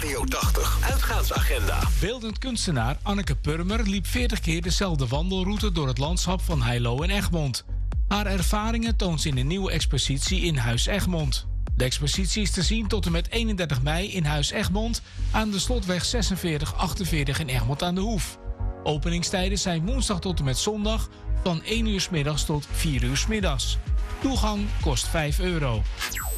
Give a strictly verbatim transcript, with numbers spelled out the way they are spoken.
Radio tachtig uitgaansagenda. Beeldend kunstenaar Anneke Purmer liep veertig keer dezelfde wandelroute door het landschap van Heilo en Egmond. Haar ervaringen toont ze in een nieuwe expositie in Huis Egmond. De expositie is te zien tot en met eenendertig mei in Huis Egmond aan de Slotweg zesenveertig achtenveertig in Egmond aan de Hoef. Openingstijden zijn woensdag tot en met zondag van één uur 's middags tot vier uur 's middags. Toegang kost vijf euro.